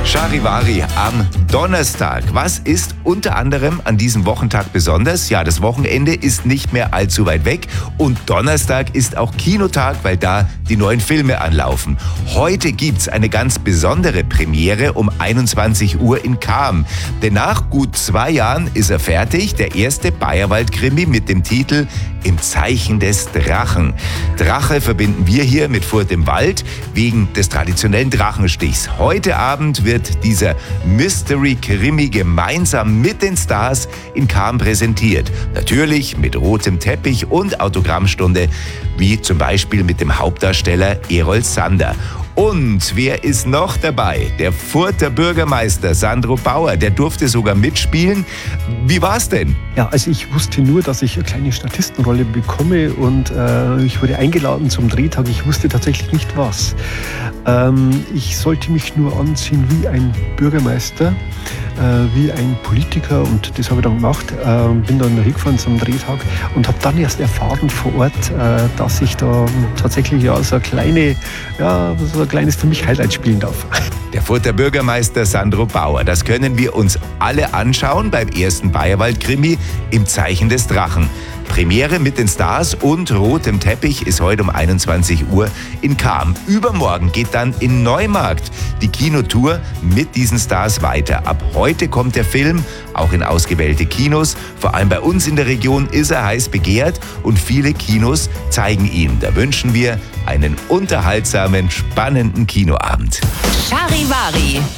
Charivari am Donnerstag. Was ist unter anderem an diesem Wochentag besonders? Ja, das Wochenende ist nicht mehr allzu weit weg und Donnerstag ist auch Kinotag, weil da die neuen Filme anlaufen. Heute gibt's eine ganz besondere Premiere um 21 Uhr in Cham. Denn nach gut 2 Jahren ist er fertig, der erste Bayerwald-Krimi mit dem Titel Im Zeichen des Drachen. Drache verbinden wir hier mit Furt im Wald wegen des traditionellen Drachenstichs. Heute Abend wird dieser Mystery-Krimi gemeinsam mit den Stars in Cham präsentiert. Natürlich mit rotem Teppich und Autogrammstunde, wie zum Beispiel mit dem Hauptdarsteller Errol Sander. Und wer ist noch dabei? Der Furter Bürgermeister Sandro Bauer, der durfte sogar mitspielen. Wie war's denn? Ja, also ich wusste nur, dass ich eine kleine Statistenrolle bekomme und ich wurde eingeladen zum Drehtag. Ich wusste tatsächlich nicht was. Ich sollte mich nur anziehen wie ein Bürgermeister, wie ein Politiker und das habe ich dann gemacht. Bin dann hingefahren zum Drehtag und habe dann erst erfahren vor Ort, dass ich da tatsächlich so ein kleines für mich Highlight spielen darf. Der Furter Bürgermeister Sandro Bauer, das können wir uns alle anschauen beim ersten Bayerwald-Krimi Im Zeichen des Drachen. Premiere mit den Stars und rotem Teppich ist heute um 21 Uhr in Cham. Übermorgen geht dann in Neumarkt die Kinotour mit diesen Stars weiter. Ab heute kommt der Film auch in ausgewählte Kinos. Vor allem bei uns in der Region ist er heiß begehrt und viele Kinos zeigen ihn. Da wünschen wir einen unterhaltsamen, spannenden Kinoabend. Charivari.